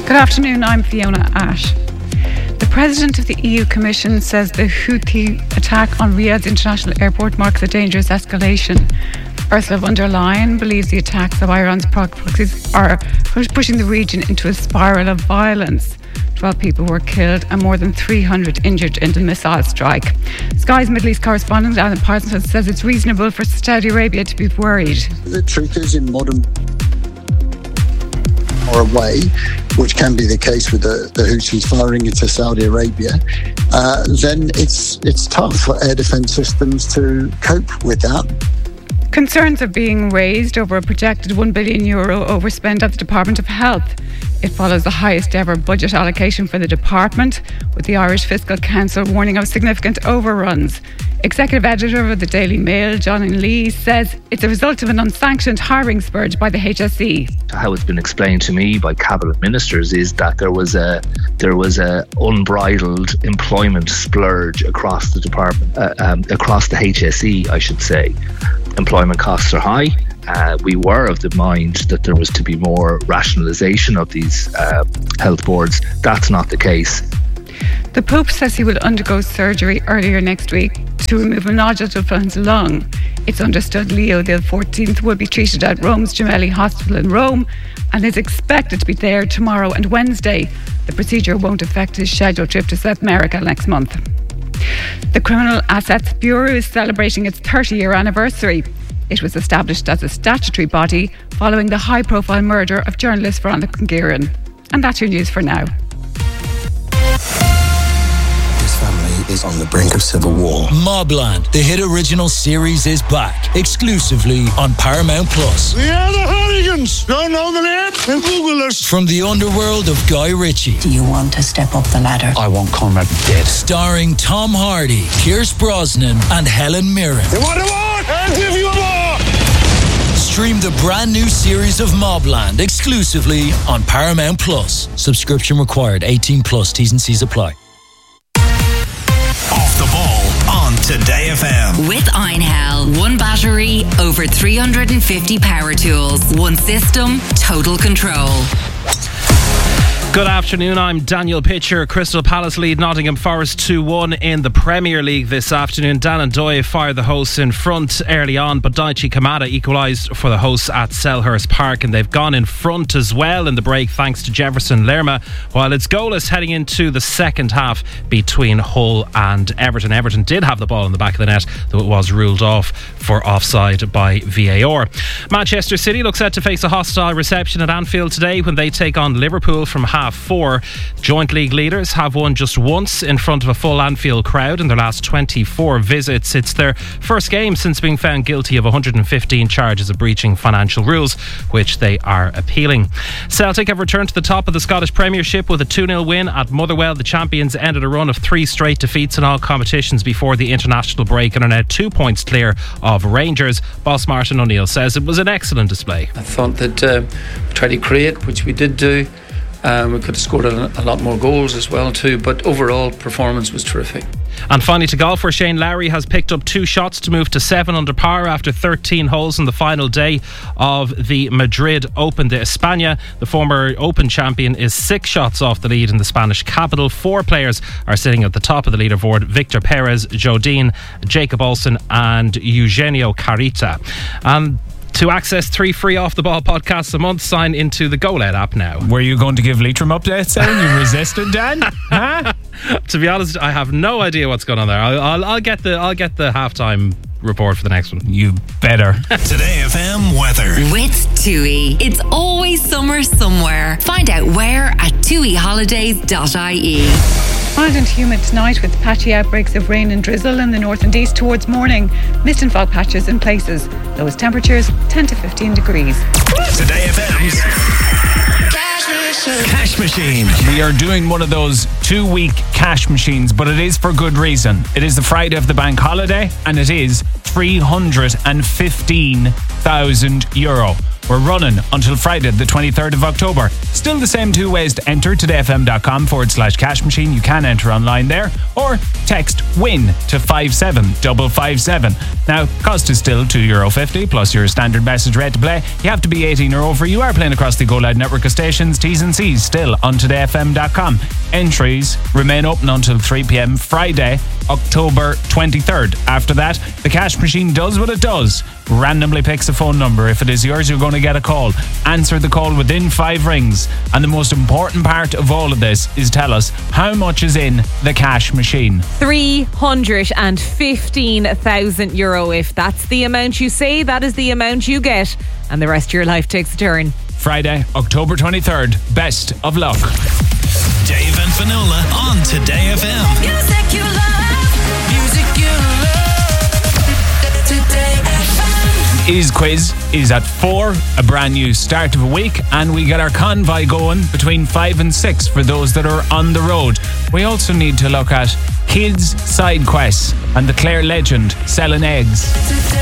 Good afternoon, I'm Fiona Ash. The President of the EU Commission says the Houthi attack on Riyadh's international airport marks a dangerous escalation. Ursula von der Leyen believes the attacks of Iran's proxies are pushing the region into a spiral of violence. 12 people were killed and more than 300 injured in the missile strike. Sky's Middle East correspondent Alan Parsons says it's reasonable for Saudi Arabia to be worried. The truth is, in modern or away, which can be the case with the Houthis firing into Saudi Arabia, then it's tough for air defence systems to cope with that. Concerns are being raised over a projected €1 billion overspend at the Department of Health. It follows the highest ever budget allocation for the department, with the Irish Fiscal Council warning of significant overruns. Executive editor of the Daily Mail, John Lee, says it's a result of an unsanctioned hiring spurge by the HSE. How it's been explained to me by cabinet ministers is that there was a unbridled employment splurge across the department, across the HSE, I should say. Employment costs are high. We were of the mind that there was to be more rationalisation of these health boards. That's not the case. The Pope says he will undergo surgery earlier next week to remove a nodule from his lung. It's understood Leo XIV will be treated at Rome's Gemelli Hospital in Rome and is expected to be there tomorrow and Wednesday. The procedure won't affect his scheduled trip to South America next month. The Criminal Assets Bureau is celebrating its 30-year anniversary. It was established as a statutory body following the high-profile murder of journalist Veronica Guerin. And that's your news for now. Is on the brink of civil war. Mobland, the hit original series, is back exclusively on Paramount Plus. We are the Hooligans. Don't know the name? Then Google us. From the underworld of Guy Ritchie. Do you want to step up the ladder? I want Conrad dead. Starring Tom Hardy, Pierce Brosnan, and Helen Mirren. You want a war? I'll give you a war. Stream the brand new series of Mobland exclusively on Paramount Plus. Subscription required. 18 plus. T's and C's apply. Off the ball on Today FM. With Einhell. One battery, over 350 power tools. One system, total control. Good afternoon, I'm Daniel Pitcher. Crystal Palace lead Nottingham Forest 2-1 in the Premier League this afternoon. Dan and Doyle fired the hosts in front early on, but Daichi Kamada equalised for the hosts at Selhurst Park, and they've gone in front as well in the break thanks to Jefferson Lerma, while it's goalless heading into the second half between Hull and Everton. Everton did have the ball in the back of the net, though it was ruled off for offside by VAR. Manchester City look set to face a hostile reception at Anfield today when they take on Liverpool from half four. Joint league leaders have won just once in front of a full Anfield crowd in their last 24 visits. It's their first game since being found guilty of 115 charges of breaching financial rules, which they are appealing. Celtic have returned to the top of the Scottish Premiership with a 2-0 win at Motherwell. The champions ended a run of 3 straight defeats in all competitions before the international break and are now 2 points clear of Rangers. Boss Martin O'Neill says it was an excellent display. I thought that we tried to create, which we did do. We could have scored a lot more goals as well too, but overall performance was terrific. And finally to golf, where Shane Lowry has picked up 2 shots to move to 7 under par after 13 holes in the final day of the Madrid Open de España. The former Open champion is 6 shots off the lead in the Spanish capital. 4 players are sitting at the top of the leaderboard: Victor Perez, Jodine, Jacob Olsen and Eugenio Carita. And to access 3 free Off the Ball podcasts a month, sign into the GoLed app now. Were you going to give Leitrim updates, Aaron? You resisted, Dan? Huh? To be honest, I have no idea what's going on there. I'll get the halftime report for the next one. You better. Today FM weather. With TUI. It's always summer somewhere. Find out where at tuiholidays.ie. Mild and humid tonight with patchy outbreaks of rain and drizzle in the north and east towards morning. Mist and fog patches in places. Lowest temperatures 10 to 15 degrees. Today FM's Cash Machine. We are doing one of those 2-week cash machines, but it is for good reason. It is the Friday of the bank holiday and it is €315,000. We're running until Friday, the 23rd of October. Still the same two ways to enter: todayfm.com/cash machine. You can enter online there, or text WIN to 57557. Now, cost is still €2.50 plus your standard message rate to play. You have to be 18 or over. You are playing across the Go Loud network of stations. T's and C's still on todayfm.com. Entries remain open until 3 p.m. Friday, October 23rd. After that, the cash machine does what it does. Randomly picks a phone number. If it is yours, you're going to get a call. Answer the call within 5 rings. And the most important part of all of this is tell us how much is in the cash machine. €315,000. If that's the amount you say, that is the amount you get. And the rest of your life takes a turn. Friday, October 23rd. Best of luck. Dave and Finola on Today FM. Music you love. Music you love. Today FM. Is quiz is at 4, a brand new start of a week, and we get our convoy going between 5 and 6 for those that are on the road. We also need to look at kids' side quests and the Clare legend selling eggs.